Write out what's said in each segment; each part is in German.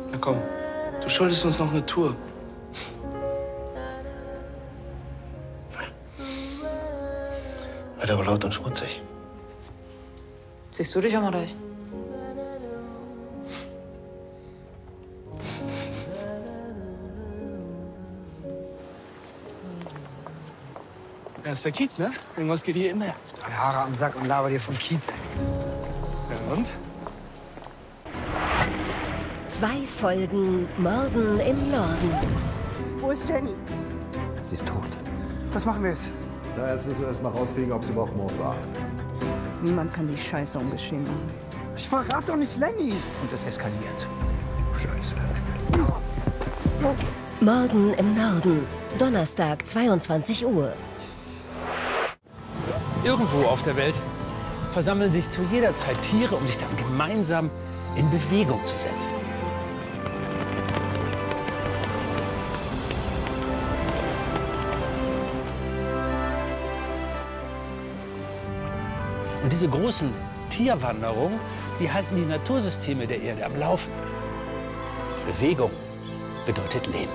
Na komm, du schuldest uns noch eine Tour. Wird aber laut und schmutzig. Siehst du dich auch mal durch? Ja, ist der Kiez, ne? Irgendwas geht hier immer. Haare am Sack und laber dir vom Kiez, ey. Ja, und? 2 Folgen Morden im Norden. Wo ist Jenny? Sie ist tot. Was machen wir jetzt? Na, jetzt müssen wir erst mal rauskriegen, ob es überhaupt Mord war. Niemand kann die Scheiße ungeschehen machen. Ich verrate doch nicht Lenny. Und es eskaliert. Scheiße. Morden im Norden. Donnerstag, 22 Uhr. Irgendwo auf der Welt versammeln sich zu jeder Zeit Tiere, um sich dann gemeinsam in Bewegung zu setzen. Und diese großen Tierwanderungen, die halten die Natursysteme der Erde am Laufen. Bewegung bedeutet Leben.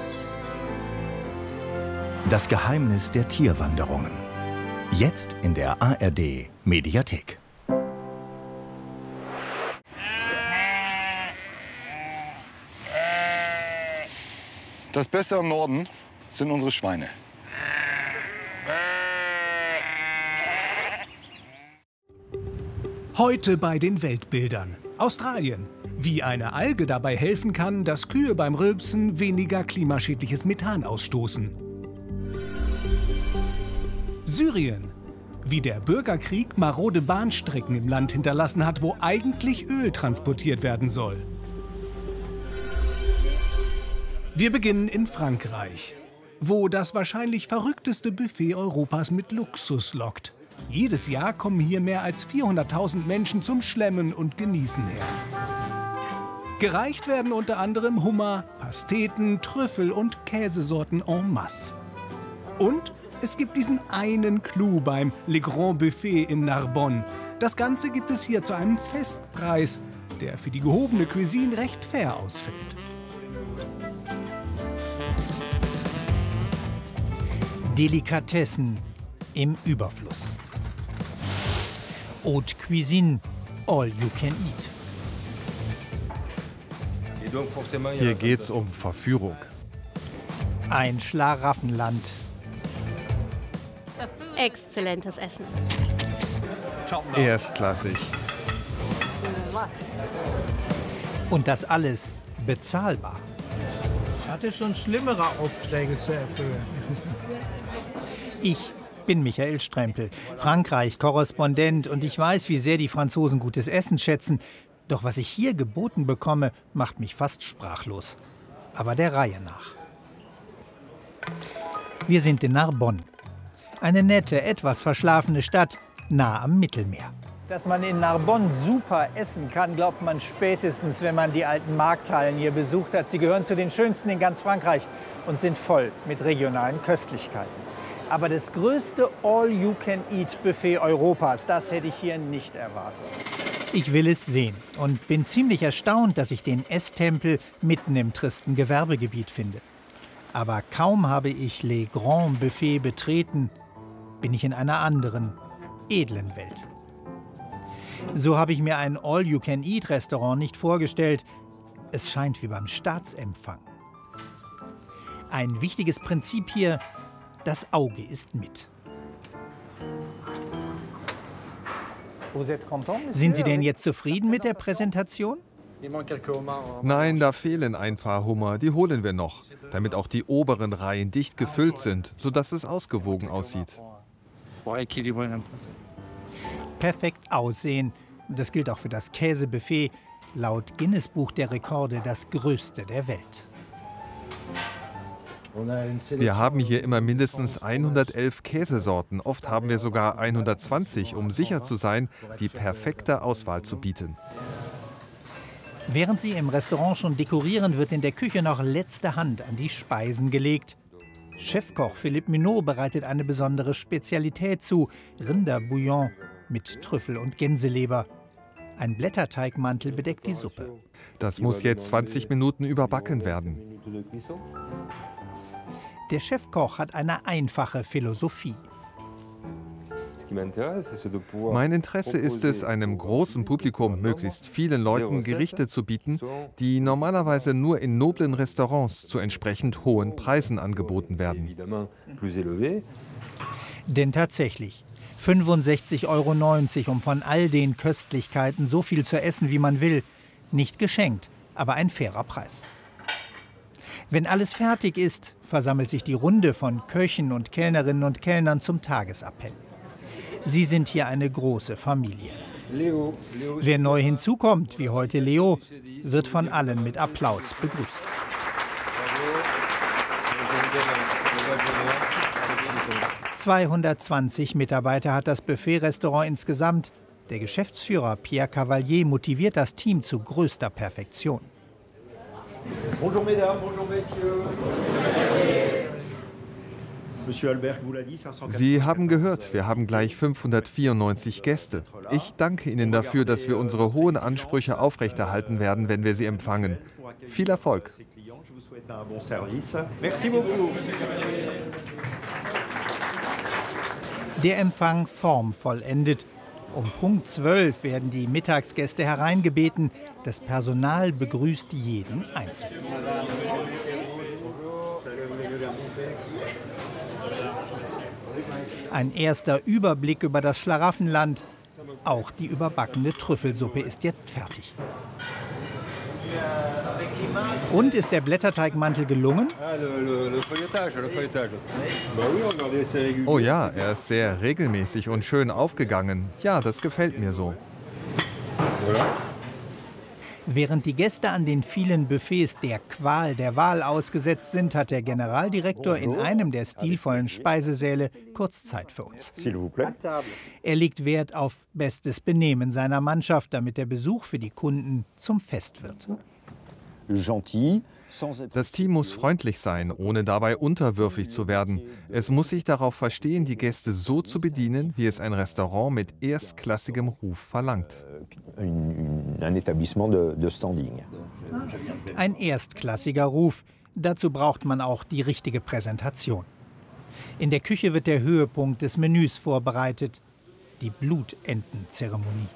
Das Geheimnis der Tierwanderungen. Jetzt in der ARD Mediathek. Das Beste am Norden sind unsere Schweine. Heute bei den Weltbildern. Australien. Wie eine Alge dabei helfen kann, dass Kühe beim Rülpsen weniger klimaschädliches Methan ausstoßen. Syrien. Wie der Bürgerkrieg marode Bahnstrecken im Land hinterlassen hat, wo eigentlich Öl transportiert werden soll. Wir beginnen in Frankreich, wo das wahrscheinlich verrückteste Buffet Europas mit Luxus lockt. Jedes Jahr kommen hier mehr als 400.000 Menschen zum Schlemmen und Genießen her. Gereicht werden unter anderem Hummer, Pasteten, Trüffel und Käsesorten en masse. Und es gibt diesen einen Clou beim Le Grand Buffet in Narbonne. Das Ganze gibt es hier zu einem Festpreis, der für die gehobene Cuisine recht fair ausfällt. Delikatessen im Überfluss. Haute Cuisine, all you can eat. Hier geht's um Verführung. Ein Schlaraffenland. Exzellentes Essen. Erstklassig. Und das alles bezahlbar. Ich hatte schon schlimmere Aufträge zu erfüllen. Ich bin Michael Strempel, Frankreich-Korrespondent, und ich weiß, wie sehr die Franzosen gutes Essen schätzen. Doch was ich hier geboten bekomme, macht mich fast sprachlos. Aber der Reihe nach. Wir sind in Narbonne. Eine nette, etwas verschlafene Stadt, nah am Mittelmeer. Dass man in Narbonne super essen kann, glaubt man spätestens, wenn man die alten Markthallen hier besucht hat. Sie gehören zu den schönsten in ganz Frankreich und sind voll mit regionalen Köstlichkeiten. Aber das größte All-You-Can-Eat-Buffet Europas, das hätte ich hier nicht erwartet. Ich will es sehen und bin ziemlich erstaunt, dass ich den Esstempel mitten im tristen Gewerbegebiet finde. Aber kaum habe ich Le Grand Buffet betreten, bin ich in einer anderen, edlen Welt. So habe ich mir ein All-You-Can-Eat-Restaurant nicht vorgestellt. Es scheint wie beim Staatsempfang. Ein wichtiges Prinzip hier: das Auge ist mit. Sind Sie denn jetzt zufrieden mit der Präsentation? Nein, da fehlen ein paar Hummer, die holen wir noch, damit auch die oberen Reihen dicht gefüllt sind, sodass es ausgewogen aussieht. Perfekt aussehen, das gilt auch für das Käsebuffet, laut Guinness-Buch der Rekorde das größte der Welt. Wir haben hier immer mindestens 111 Käsesorten, oft haben wir sogar 120, um sicher zu sein, die perfekte Auswahl zu bieten. Während Sie im Restaurant schon dekorieren, wird in der Küche noch letzte Hand an die Speisen gelegt. Chefkoch Philippe Minot bereitet eine besondere Spezialität zu: Rinderbouillon mit Trüffel und Gänseleber. Ein Blätterteigmantel bedeckt die Suppe. Das muss jetzt 20 Minuten überbacken werden. Der Chefkoch hat eine einfache Philosophie. Mein Interesse ist es, einem großen Publikum, möglichst vielen Leuten Gerichte zu bieten, die normalerweise nur in noblen Restaurants zu entsprechend hohen Preisen angeboten werden. Denn tatsächlich, 65,90 €, um von all den Köstlichkeiten so viel zu essen, wie man will. Nicht geschenkt, aber ein fairer Preis. Wenn alles fertig ist, versammelt sich die Runde von Köchen und Kellnerinnen und Kellnern zum Tagesappell. Sie sind hier eine große Familie. Wer neu hinzukommt, wie heute Leo, wird von allen mit Applaus begrüßt. ...220 Mitarbeiter hat das Buffet-Restaurant insgesamt. Der Geschäftsführer Pierre Cavalier motiviert das Team zu größter Perfektion. Bonjour mesdames, bonjour messieurs. Sie haben gehört, wir haben gleich 594 Gäste. Ich danke Ihnen dafür, dass wir unsere hohen Ansprüche aufrechterhalten werden, wenn wir Sie empfangen. Viel Erfolg! Der Empfang formvollendet. Um Punkt 12 werden die Mittagsgäste hereingebeten. Das Personal begrüßt jeden einzeln. Ein erster Überblick über das Schlaraffenland. Auch die überbackene Trüffelsuppe ist jetzt fertig. Und ist der Blätterteigmantel gelungen? Oh ja, er ist sehr regelmäßig und schön aufgegangen. Ja, das gefällt mir so. Während die Gäste an den vielen Buffets der Qual der Wahl ausgesetzt sind, hat der Generaldirektor in einem der stilvollen Speisesäle kurz Zeit für uns. Er legt Wert auf bestes Benehmen seiner Mannschaft, damit der Besuch für die Kunden zum Fest wird. Das Team muss freundlich sein, ohne dabei unterwürfig zu werden. Es muss sich darauf verstehen, die Gäste so zu bedienen, wie es ein Restaurant mit erstklassigem Ruf verlangt. Ein erstklassiger Ruf. Dazu braucht man auch die richtige Präsentation. In der Küche wird der Höhepunkt des Menüs vorbereitet: die Blutentenzeremonie.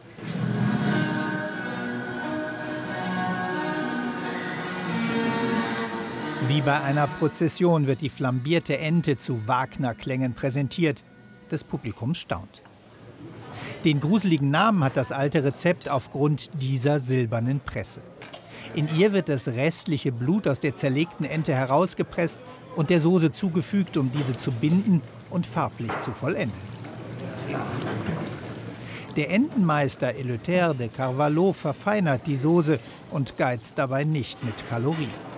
Wie bei einer Prozession wird die flambierte Ente zu Wagner-Klängen präsentiert. Das Publikum staunt. Den gruseligen Namen hat das alte Rezept aufgrund dieser silbernen Presse. In ihr wird das restliche Blut aus der zerlegten Ente herausgepresst und der Soße zugefügt, um diese zu binden und farblich zu vollenden. Der Entenmeister Eleuthère de Carvalho verfeinert die Soße und geizt dabei nicht mit Kalorien.